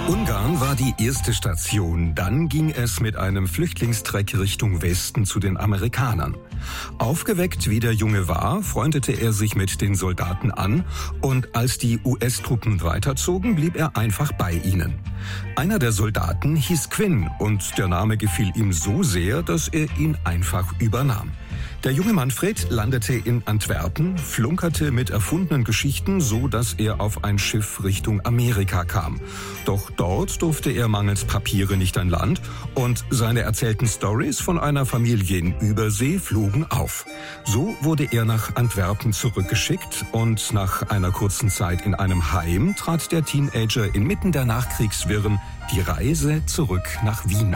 Ungarn war die erste Station. Dann ging es mit einem Flüchtlingstreck Richtung Westen zu den Amerikanern. Aufgeweckt wie der Junge war, freundete er sich mit den Soldaten an und als die US-Truppen weiterzogen, blieb er einfach bei ihnen. Einer der Soldaten hieß Quinn und der Name gefiel ihm so sehr, dass er ihn einfach übernahm. Der junge Manfred landete in Antwerpen, flunkerte mit erfundenen Geschichten, so dass er auf ein Schiff Richtung Amerika kam. Doch dort durfte er mangels Papiere nicht an Land und seine erzählten Stories von einer Familie in Übersee flogen auf. So wurde er nach Antwerpen zurückgeschickt und nach einer kurzen Zeit in einem Heim trat der Teenager inmitten der Nachkriegswirren die Reise zurück nach Wien